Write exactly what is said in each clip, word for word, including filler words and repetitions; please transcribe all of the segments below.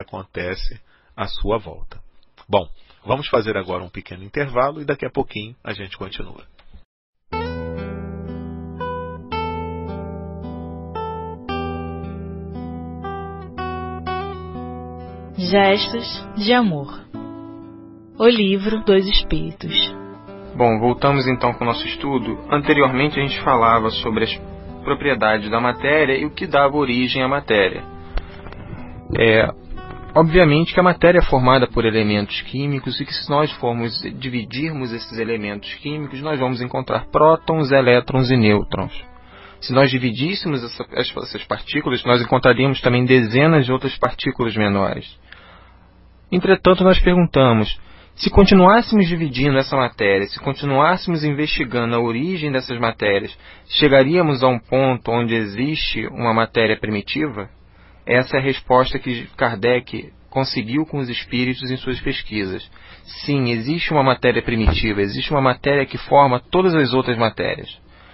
acontece à sua volta. Bom, vamos fazer agora um pequeno intervalo e daqui a pouquinho a gente continua. Gestos de Amor. O livro dos Espíritos. Bom, voltamos então com o nosso estudo. Anteriormente a gente falava sobre as propriedades da matéria e o que dava origem à matéria. É, obviamente que a matéria é formada por elementos químicos e que se nós formos dividirmos esses elementos químicos, nós vamos encontrar prótons, elétrons e nêutrons. Se nós dividíssemos essa, essas partículas, nós encontraríamos também dezenas de outras partículas menores. Entretanto, nós perguntamos, se continuássemos dividindo essa matéria, se continuássemos investigando a origem dessas matérias, chegaríamos a um ponto onde existe uma matéria primitiva? Essa é a resposta que Kardec conseguiu com os espíritos em suas pesquisas. Sim, existe uma matéria primitiva, existe uma matéria que forma todas as outras matérias.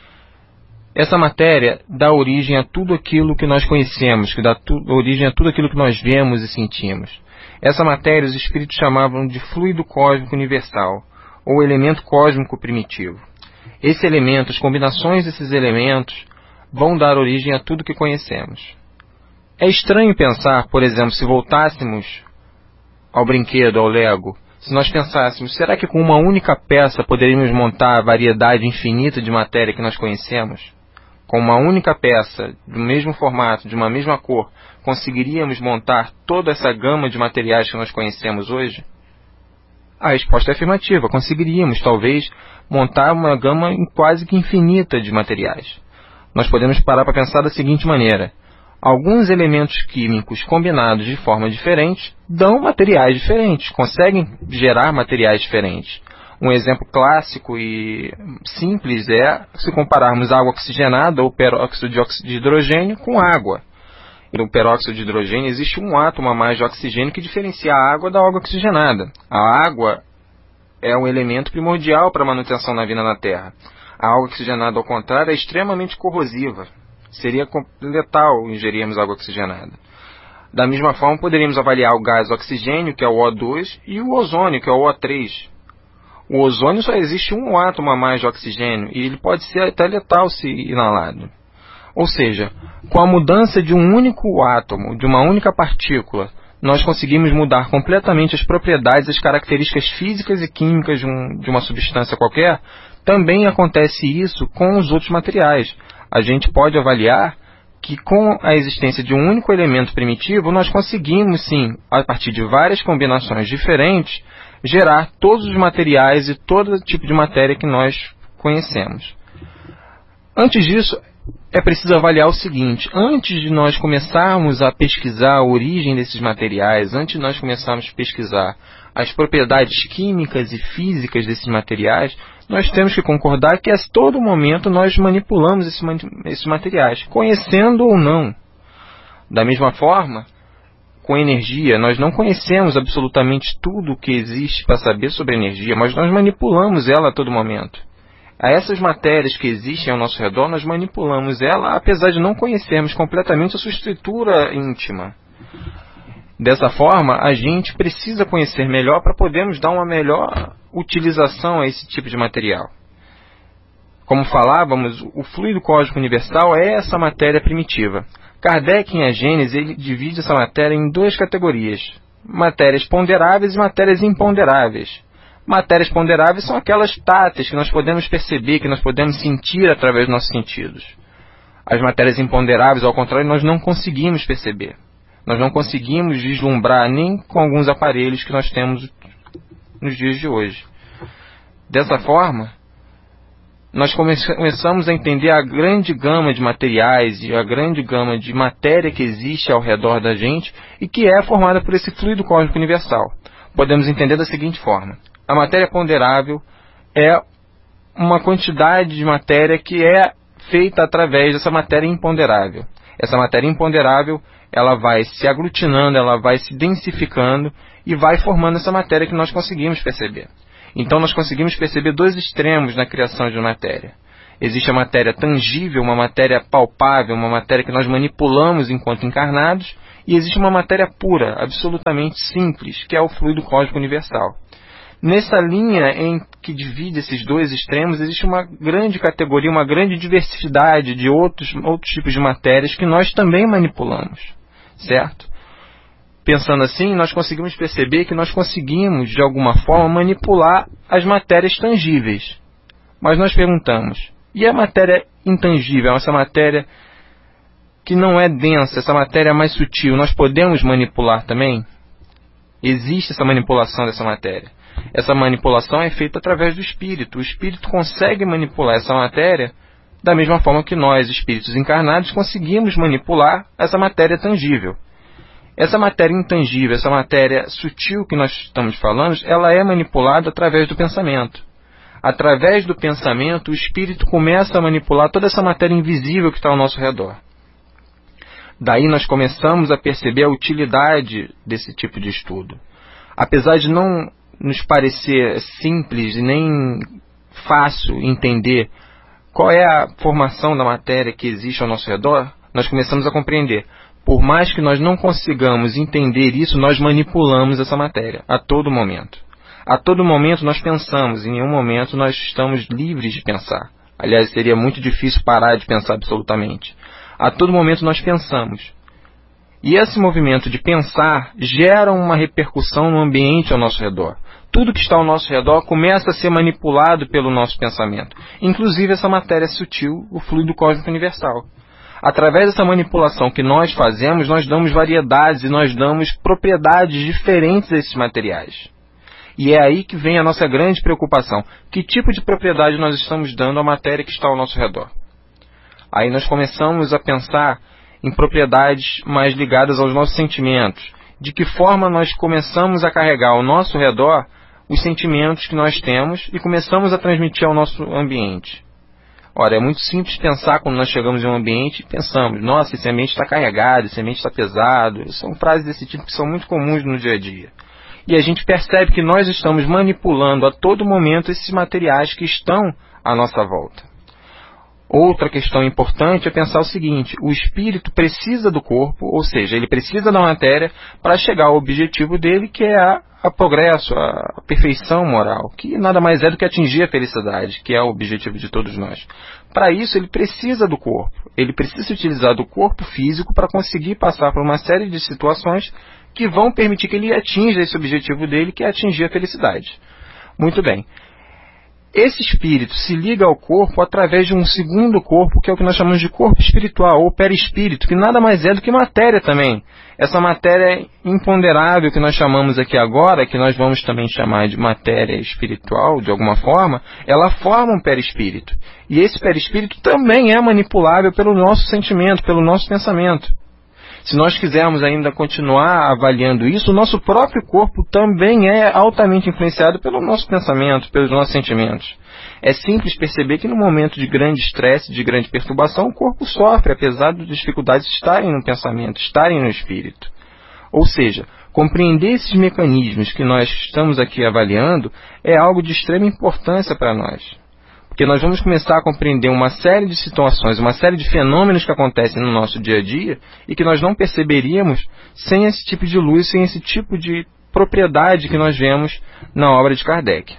Essa matéria dá origem a tudo aquilo que nós conhecemos, que dá tu, origem a tudo aquilo que nós vemos e sentimos. Essa matéria os espíritos chamavam de fluido cósmico universal, ou elemento cósmico primitivo. Esse elemento, as combinações desses elementos, vão dar origem a tudo que conhecemos. É estranho pensar, por exemplo, se voltássemos ao brinquedo, ao Lego, se nós pensássemos, será que com uma única peça poderíamos montar a variedade infinita de matéria que nós conhecemos? Com uma única peça, do mesmo formato, de uma mesma cor, conseguiríamos montar toda essa gama de materiais que nós conhecemos hoje? A resposta é afirmativa. Conseguiríamos, talvez, montar uma gama quase que infinita de materiais. Nós podemos parar para pensar da seguinte maneira. Alguns elementos químicos combinados de forma diferente dão materiais diferentes, conseguem gerar materiais diferentes. Um exemplo clássico e simples é se compararmos água oxigenada ou peróxido de hidrogênio com água. No peróxido de hidrogênio existe um átomo a mais de oxigênio que diferencia a água da água oxigenada. A água é um elemento primordial para a manutenção da vida na Terra. A água oxigenada, ao contrário, é extremamente corrosiva. Seria letal ingerirmos água oxigenada. Da mesma forma, poderíamos avaliar o gás oxigênio, que é o O dois, e o ozônio, que é o O três. O ozônio só existe um átomo a mais de oxigênio e ele pode ser até letal se inalado. Ou seja, com a mudança de um único átomo, de uma única partícula, nós conseguimos mudar completamente as propriedades, as características físicas e químicas de, um, de uma substância qualquer. Também acontece isso com os outros materiais. A gente pode avaliar que com a existência de um único elemento primitivo, nós conseguimos sim, a partir de várias combinações diferentes, gerar todos os materiais e todo tipo de matéria que nós conhecemos. Antes disso, é preciso avaliar o seguinte: antes de nós começarmos a pesquisar a origem desses materiais, antes de nós começarmos a pesquisar as propriedades químicas e físicas desses materiais, nós temos que concordar que a todo momento nós manipulamos esses materiais, conhecendo ou não. Da mesma forma, com energia, nós não conhecemos absolutamente tudo o que existe para saber sobre a energia, mas nós manipulamos ela a todo momento. A essas matérias que existem ao nosso redor, nós manipulamos ela, apesar de não conhecermos completamente a sua estrutura íntima. Dessa forma, a gente precisa conhecer melhor para podermos dar uma melhor utilização a esse tipo de material. Como falávamos, o fluido cósmico universal é essa matéria primitiva. Kardec, em A Gênese, ele divide essa matéria em duas categorias: matérias ponderáveis e matérias imponderáveis. Matérias ponderáveis são aquelas táteis que nós podemos perceber, que nós podemos sentir através dos nossos sentidos. As matérias imponderáveis, ao contrário, nós não conseguimos perceber. Nós não conseguimos vislumbrar nem com alguns aparelhos que nós temos nos dias de hoje. Dessa forma, nós começamos a entender a grande gama de materiais e a grande gama de matéria que existe ao redor da gente e que é formada por esse fluido cósmico universal. Podemos entender da seguinte forma: a matéria ponderável é uma quantidade de matéria que é feita através dessa matéria imponderável. Essa matéria imponderável, ela vai se aglutinando, ela vai se densificando e vai formando essa matéria que nós conseguimos perceber. Então nós conseguimos perceber dois extremos na criação de matéria. Existe a matéria tangível, uma matéria palpável, uma matéria que nós manipulamos enquanto encarnados, e existe uma matéria pura, absolutamente simples, que é o fluido cósmico universal. Nessa linha em que divide esses dois extremos, existe uma grande categoria, uma grande diversidade de outros, outros tipos de matérias que nós também manipulamos, certo? Pensando assim, nós conseguimos perceber que nós conseguimos, de alguma forma, manipular as matérias tangíveis. Mas nós perguntamos, e a matéria intangível, essa matéria que não é densa, essa matéria mais sutil, nós podemos manipular também? Existe essa manipulação dessa matéria. Essa manipulação é feita através do espírito. O espírito consegue manipular essa matéria da mesma forma que nós, espíritos encarnados, conseguimos manipular essa matéria tangível. Essa matéria intangível, essa matéria sutil que nós estamos falando, ela é manipulada através do pensamento. Através do pensamento, o espírito começa a manipular toda essa matéria invisível que está ao nosso redor. Daí nós começamos a perceber a utilidade desse tipo de estudo. Apesar de não nos parecer simples e nem fácil entender qual é a formação da matéria que existe ao nosso redor, nós começamos a compreender. Por mais que nós não consigamos entender isso, nós manipulamos essa matéria a todo momento. A todo momento nós pensamos, em nenhum momento nós estamos livres de pensar. Aliás, seria muito difícil parar de pensar absolutamente. A todo momento nós pensamos. E esse movimento de pensar gera uma repercussão no ambiente ao nosso redor. Tudo que está ao nosso redor começa a ser manipulado pelo nosso pensamento. Inclusive essa matéria sutil, o fluido cósmico universal. Através dessa manipulação que nós fazemos, nós damos variedades e nós damos propriedades diferentes a esses materiais. E é aí que vem a nossa grande preocupação. Que tipo de propriedade nós estamos dando à matéria que está ao nosso redor? Aí nós começamos a pensar em propriedades mais ligadas aos nossos sentimentos. De que forma nós começamos a carregar ao nosso redor os sentimentos que nós temos e começamos a transmitir ao nosso ambiente. Ora, é muito simples pensar quando nós chegamos em um ambiente e pensamos, nossa, esse ambiente está carregado, esse ambiente está pesado. São frases desse tipo que são muito comuns no dia a dia. E a gente percebe que nós estamos manipulando a todo momento esses materiais que estão à nossa volta. Outra questão importante é pensar o seguinte, o espírito precisa do corpo, ou seja, ele precisa da matéria para chegar ao objetivo dele, que é a, a progresso, a, a perfeição moral, que nada mais é do que atingir a felicidade, que é o objetivo de todos nós. Para isso ele precisa do corpo, ele precisa utilizar do corpo físico para conseguir passar por uma série de situações que vão permitir que ele atinja esse objetivo dele, que é atingir a felicidade. Muito bem. Esse espírito se liga ao corpo através de um segundo corpo, que é o que nós chamamos de corpo espiritual, ou perispírito, que nada mais é do que matéria também. Essa matéria imponderável que nós chamamos aqui agora, que nós vamos também chamar de matéria espiritual, de alguma forma, ela forma um perispírito. E esse perispírito também é manipulável pelo nosso sentimento, pelo nosso pensamento. Se nós quisermos ainda continuar avaliando isso, o nosso próprio corpo também é altamente influenciado pelo nosso pensamento, pelos nossos sentimentos. É simples perceber que no momento de grande estresse, de grande perturbação, o corpo sofre, apesar das dificuldades estarem no pensamento, estarem no espírito. Ou seja, compreender esses mecanismos que nós estamos aqui avaliando é algo de extrema importância para nós. Porque nós vamos começar a compreender uma série de situações, uma série de fenômenos que acontecem no nosso dia a dia e que nós não perceberíamos sem esse tipo de luz, sem esse tipo de propriedade que nós vemos na obra de Kardec.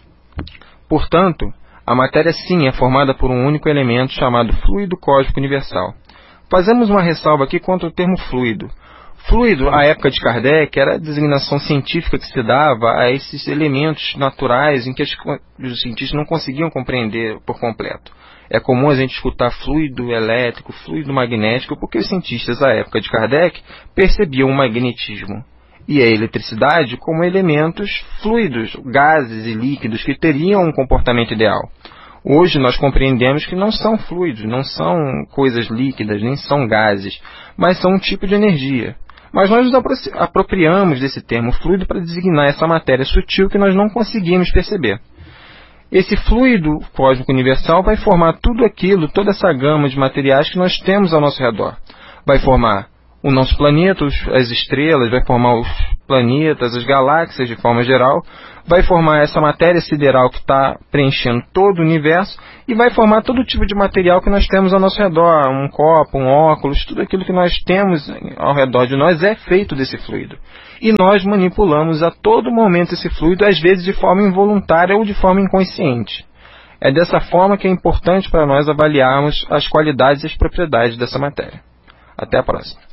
Portanto, a matéria sim é formada por um único elemento chamado fluido cósmico universal. Fazemos uma ressalva aqui contra o termo fluido. Fluido, à época de Kardec, era a designação científica que se dava a esses elementos naturais em que os cientistas não conseguiam compreender por completo. É comum a gente escutar fluido elétrico, fluido magnético, porque os cientistas à época de Kardec percebiam o magnetismo e a eletricidade como elementos fluidos, gases e líquidos que teriam um comportamento ideal. Hoje nós compreendemos que não são fluidos, não são coisas líquidas, nem são gases, mas são um tipo de energia. Mas nós nos apropriamos desse termo fluido para designar essa matéria sutil que nós não conseguimos perceber. Esse fluido cósmico universal vai formar tudo aquilo, toda essa gama de materiais que nós temos ao nosso redor. Vai formar o nosso planeta, as estrelas, vai formar os planetas, as galáxias de forma geral, vai formar essa matéria sideral que está preenchendo todo o universo e vai formar todo tipo de material que nós temos ao nosso redor, um copo, um óculos, tudo aquilo que nós temos ao redor de nós é feito desse fluido. E nós manipulamos a todo momento esse fluido, às vezes de forma involuntária ou de forma inconsciente. É dessa forma que é importante para nós avaliarmos as qualidades e as propriedades dessa matéria. Até a próxima.